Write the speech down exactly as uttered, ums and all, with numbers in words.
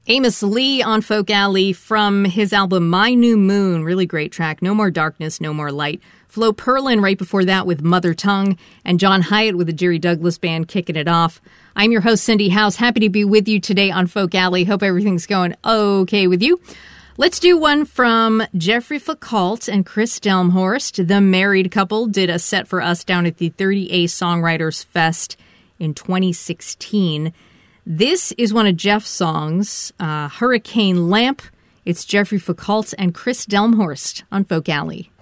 Amos Lee on Folk Alley from his album My New Moon. Really great track. No More Darkness, No More Light. Flo Perlin right before that with Mother Tongue. And John Hyatt with the Jerry Douglas Band kicking it off. I'm your host, Cindy House. Happy to be with you today on Folk Alley. Hope everything's going okay with you. Let's do one from Jeffrey Foucault and Chris Delmhorst. The married couple did a set for us down at the thirty A Songwriters Fest in twenty sixteen. This is one of Jeff's songs, uh, Hurricane Lamp. It's Jeffrey Foucault and Chris Delmhorst on Folk Alley.